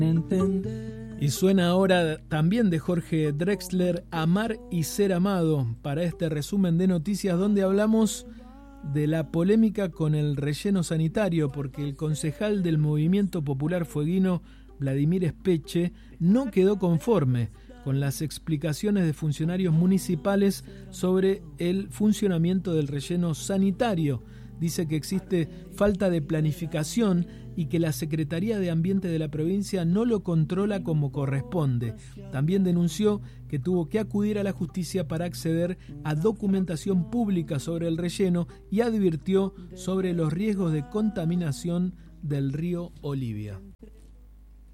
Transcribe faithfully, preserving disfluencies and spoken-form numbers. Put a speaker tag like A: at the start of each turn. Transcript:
A: Y suena ahora también de Jorge Drexler, Amar y Ser Amado, para este resumen de noticias donde hablamos de la polémica con el relleno sanitario, porque el concejal del Movimiento Popular Fueguino, Vladimir Espeche, no quedó conforme con las explicaciones de funcionarios municipales sobre el funcionamiento del relleno sanitario. Dice que existe falta de planificación y que la Secretaría de Ambiente de la provincia no lo controla como corresponde. También denunció que tuvo que acudir a la justicia para acceder a documentación pública sobre el relleno y advirtió sobre los riesgos de contaminación del río Olivia.